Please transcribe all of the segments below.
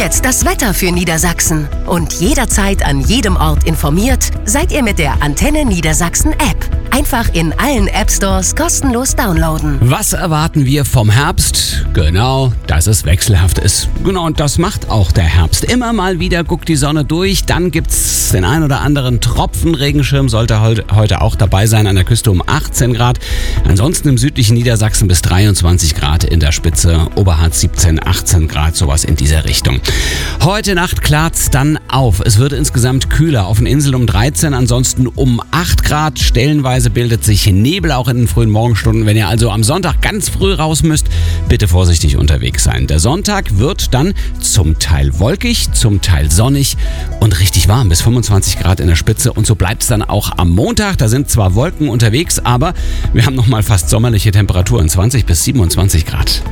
jetzt das Wetter für Niedersachsen. Und jederzeit an jedem Ort informiert seid ihr mit der Antenne Niedersachsen App. Einfach in allen App-Stores kostenlos downloaden. Was erwarten wir vom Herbst? Genau, dass es wechselhaft ist. Genau, und das macht auch der Herbst. Immer mal wieder guckt die Sonne durch, dann gibt's den ein oder anderen Tropfen. Regenschirm sollte heute auch dabei sein, an der Küste um 18 Grad. Ansonsten im südlichen Niedersachsen bis 23 Grad in der Spitze, Oberharz 17, 18 Grad, sowas in dieser Richtung. Heute Nacht klart's dann auf. Es wird insgesamt kühler, auf den Inseln um 13, ansonsten um 8 Grad. Stellenweise bildet sich Nebel auch in den frühen Morgenstunden. Wenn ihr also am Sonntag ganz früh raus müsst, bitte vorsichtig unterwegs sein. Der Sonntag wird dann zum Teil wolkig, zum Teil sonnig und richtig warm, bis 25 Grad in der Spitze. Und so bleibt es dann auch am Montag. Da sind zwar Wolken unterwegs, aber wir haben nochmal fast sommerliche Temperaturen, 20 bis 27 Grad.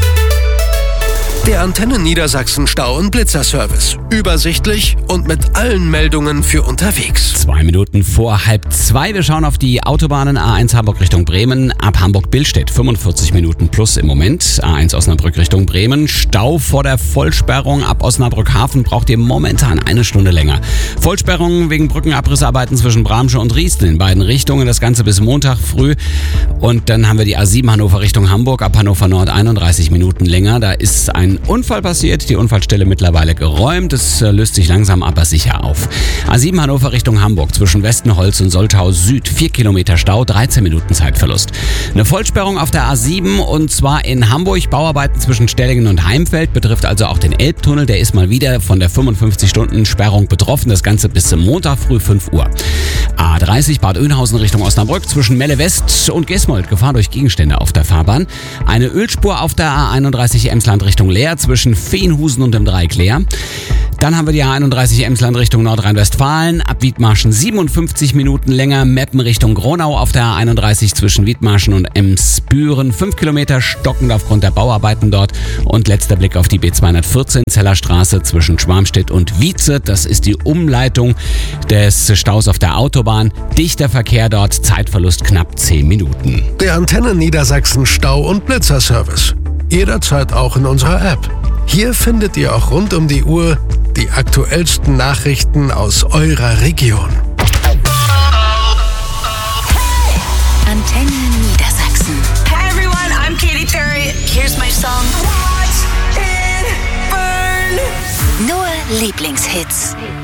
Der Antenne Niedersachsen Stau- und Blitzerservice. Übersichtlich und mit allen Meldungen für unterwegs. 2 Minuten vor 1:30. Wir schauen auf die Autobahnen. A1 Hamburg Richtung Bremen. Ab Hamburg-Billstedt 45 Minuten plus im Moment. A1 Osnabrück Richtung Bremen. Stau vor der Vollsperrung. Ab Osnabrück-Hafen braucht ihr momentan 1 Stunde länger. Vollsperrung wegen Brückenabrissarbeiten zwischen Bramsche und Riesen in beiden Richtungen. Das Ganze bis Montag früh. Und dann haben wir die A7 Hannover Richtung Hamburg. Ab Hannover Nord 31 Minuten länger. Da ist ein Unfall passiert, die Unfallstelle mittlerweile geräumt. Es löst sich langsam aber sicher auf. A7 Hannover Richtung Hamburg zwischen Westenholz und Soltau Süd 4 Kilometer Stau, 13 Minuten Zeitverlust. Eine Vollsperrung auf der A7 und zwar in Hamburg. Bauarbeiten zwischen Stellingen und Heimfeld betrifft also auch den Elbtunnel. Der ist mal wieder von der 55-Stunden-Sperrung betroffen. Das Ganze bis zum Montag früh 5 Uhr. A30 Bad Oeynhausen Richtung Osnabrück zwischen Melle West und Gesmold. Gefahr durch Gegenstände auf der Fahrbahn. Eine Ölspur auf der A31 Emsland Richtung Leer zwischen Feenhusen und dem Dreieck Leer. Dann haben wir die A31 Emsland Richtung Nordrhein-Westfalen. Ab Wiedmarschen 57 Minuten länger. Meppen Richtung Gronau auf der A31 zwischen Wiedmarschen und Emsbüren. 5 Kilometer stockend aufgrund der Bauarbeiten dort. Und letzter Blick auf die B214 Zellerstraße zwischen Schwarmstedt und Wietze. Das ist die Umleitung des Staus auf der Autobahn. Dichter Verkehr dort, Zeitverlust knapp 10 Minuten. Der Antenne Niedersachsen Stau- und Blitzerservice. Jederzeit auch in unserer App. Hier findet ihr auch rund um die Uhr die aktuellsten Nachrichten aus eurer Region. Antenne Niedersachsen. Hey everyone, I'm Katy Perry. Here's my song. Watch it burn. Nur Lieblingshits.